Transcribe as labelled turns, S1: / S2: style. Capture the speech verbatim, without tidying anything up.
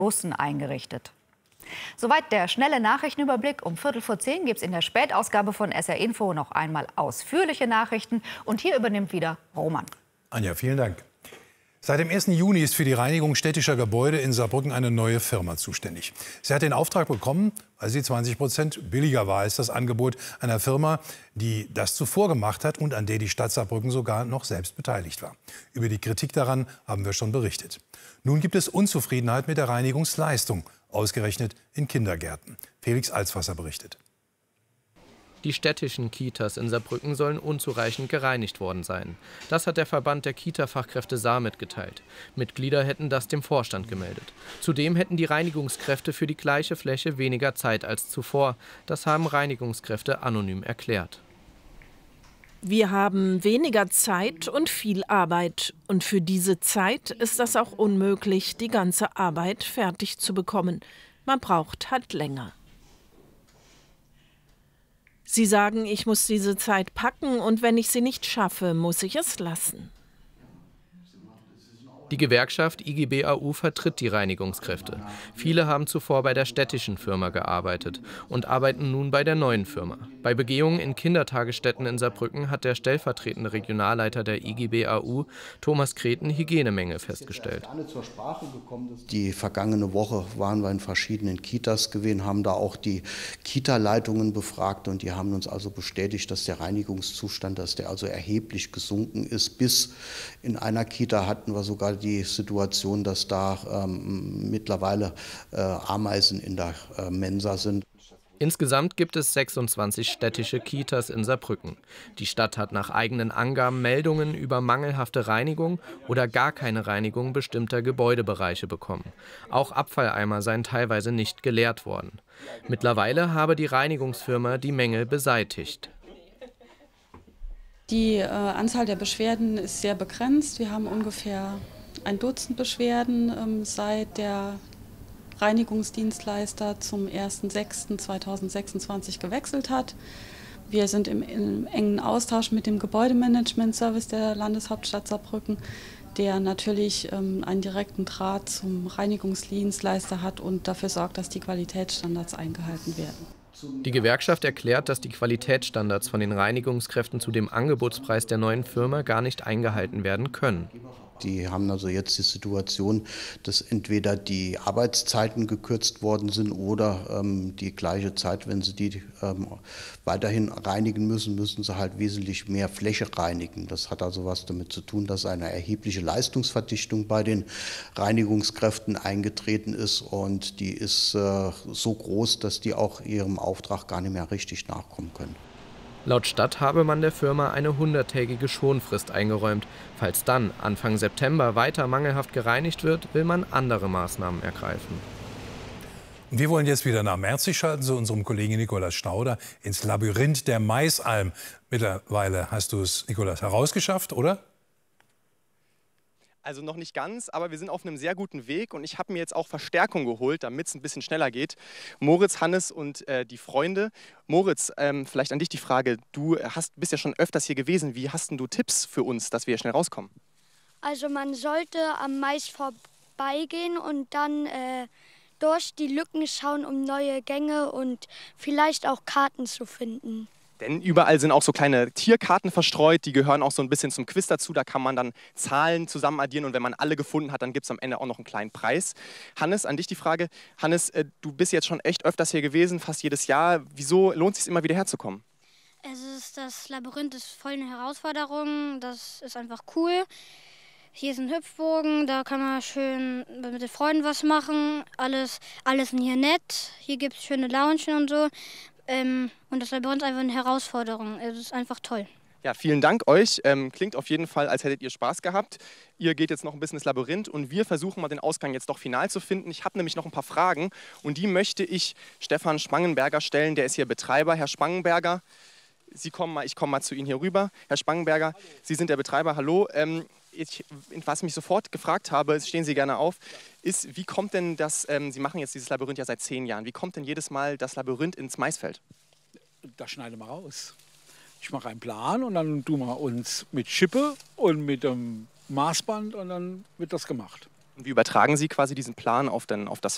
S1: Bussen eingerichtet. Soweit der schnelle Nachrichtenüberblick. Um Viertel vor zehn gibt es in der Spätausgabe von S R Info noch einmal ausführliche Nachrichten. Und hier übernimmt wieder Roman.
S2: Anja, vielen Dank. Seit dem ersten Juni ist für die Reinigung städtischer Gebäude in Saarbrücken eine neue Firma zuständig. Sie hat den Auftrag bekommen, weil sie zwanzig Prozent billiger war als das Angebot einer Firma, die das zuvor gemacht hat und an der die Stadt Saarbrücken sogar noch selbst beteiligt war. Über die Kritik daran haben wir schon berichtet. Nun gibt es Unzufriedenheit mit der Reinigungsleistung, ausgerechnet in Kindergärten. Felix Alswasser berichtet.
S3: Die städtischen Kitas in Saarbrücken sollen unzureichend gereinigt worden sein. Das hat der Verband der Kita-Fachkräfte Saar mitgeteilt. Mitglieder hätten das dem Vorstand gemeldet. Zudem hätten die Reinigungskräfte für die gleiche Fläche weniger Zeit als zuvor. Das haben Reinigungskräfte anonym erklärt.
S4: Wir haben weniger Zeit und viel Arbeit. Und für diese Zeit ist das auch unmöglich, die ganze Arbeit fertig zu bekommen. Man braucht halt länger. Sie sagen, ich muss diese Zeit packen und wenn ich sie nicht schaffe, muss ich es lassen.
S3: Die Gewerkschaft I G B A U vertritt die Reinigungskräfte. Viele haben zuvor bei der städtischen Firma gearbeitet und arbeiten nun bei der neuen Firma. Bei Begehungen in Kindertagesstätten in Saarbrücken hat der stellvertretende Regionalleiter der I G B A U, Thomas Kreten, Hygienemängel festgestellt.
S5: Die vergangene Woche waren wir in verschiedenen Kitas gewesen, haben da auch die Kita-Leitungen befragt und die haben uns also bestätigt, dass der Reinigungszustand, dass der also erheblich gesunken ist. Bis in einer Kita hatten wir sogar die Situation, dass da ähm, mittlerweile äh, Ameisen in der äh, Mensa sind.
S3: Insgesamt gibt es sechsundzwanzig städtische Kitas in Saarbrücken. Die Stadt hat nach eigenen Angaben Meldungen über mangelhafte Reinigung oder gar keine Reinigung bestimmter Gebäudebereiche bekommen. Auch Abfalleimer seien teilweise nicht geleert worden. Mittlerweile habe die Reinigungsfirma die Mängel beseitigt.
S6: Die äh, Anzahl der Beschwerden ist sehr begrenzt. Wir haben ungefähr ein Dutzend Beschwerden ähm, seit der Reinigungsdienstleister zum ersten sechsten zweitausendsechsundzwanzig gewechselt hat. Wir sind im, im engen Austausch mit dem Gebäudemanagement-Service der Landeshauptstadt Saarbrücken, der natürlich ähm, einen direkten Draht zum Reinigungsdienstleister hat und dafür sorgt, dass die Qualitätsstandards eingehalten werden.
S3: Die Gewerkschaft erklärt, dass die Qualitätsstandards von den Reinigungskräften zu dem Angebotspreis der neuen Firma gar nicht eingehalten werden können.
S5: Die haben also jetzt die Situation, dass entweder die Arbeitszeiten gekürzt worden sind oder ähm, die gleiche Zeit, wenn sie die ähm, weiterhin reinigen müssen, müssen sie halt wesentlich mehr Fläche reinigen. Das hat also was damit zu tun, dass eine erhebliche Leistungsverdichtung bei den Reinigungskräften eingetreten ist und die ist äh, so groß, dass die auch ihrem Auftrag gar nicht mehr richtig nachkommen können.
S3: Laut Stadt habe man der Firma eine hunderttägige Schonfrist eingeräumt. Falls dann Anfang September weiter mangelhaft gereinigt wird, will man andere Maßnahmen ergreifen.
S2: Wir wollen jetzt wieder nach Merzig schalten zu unserem Kollegen Nikolaus Stauder ins Labyrinth der Maisalm. Mittlerweile hast du es, Nikolaus, herausgeschafft, oder?
S7: Also noch nicht ganz, aber wir sind auf einem sehr guten Weg und ich habe mir jetzt auch Verstärkung geholt, damit es ein bisschen schneller geht. Moritz, Hannes und äh, die Freunde. Moritz, ähm, vielleicht an dich die Frage, du hast, bist ja schon öfters hier gewesen. Wie hast denn du Tipps für uns, dass wir schnell rauskommen?
S8: Also man sollte am Mais vorbeigehen und dann äh, durch die Lücken schauen, um neue Gänge und vielleicht auch Karten zu finden.
S7: Denn überall sind auch so kleine Tierkarten verstreut, die gehören auch so ein bisschen zum Quiz dazu. Da kann man dann Zahlen zusammen addieren und wenn man alle gefunden hat, dann gibt es am Ende auch noch einen kleinen Preis. Hannes, an dich die Frage. Hannes, äh, du bist jetzt schon echt öfters hier gewesen, fast jedes Jahr. Wieso lohnt es sich immer wieder herzukommen?
S8: Es ist, das Labyrinth ist voll eine Herausforderung, das ist einfach cool. Hier ist ein Hüpfbogen, da kann man schön mit den Freunden was machen. Alles, alles hier nett, hier gibt es schöne Loungen und so. Ähm, und das war bei uns einfach eine Herausforderung. Es ist einfach toll.
S7: Ja, vielen Dank euch. Ähm, klingt auf jeden Fall, als hättet ihr Spaß gehabt. Ihr geht jetzt noch ein bisschen ins Labyrinth und wir versuchen mal den Ausgang jetzt doch final zu finden. Ich habe nämlich noch ein paar Fragen und die möchte ich Stefan Spangenberger stellen. Der ist hier Betreiber. Herr Spangenberger, Sie kommen mal, ich komme mal zu Ihnen hier rüber. Herr Spangenberger, Sie sind der Betreiber. Hallo. Ähm, ich, was ich mich sofort gefragt habe, stehen Sie gerne auf, ist, wie kommt denn das, ähm, Sie machen jetzt dieses Labyrinth ja seit zehn Jahren, wie kommt denn jedes Mal das Labyrinth ins Maisfeld?
S9: Das schneiden wir raus. Ich mache einen Plan und dann tun wir uns mit Schippe und mit dem Maßband und dann wird das gemacht.
S7: Und wie übertragen Sie quasi diesen Plan auf, den, auf das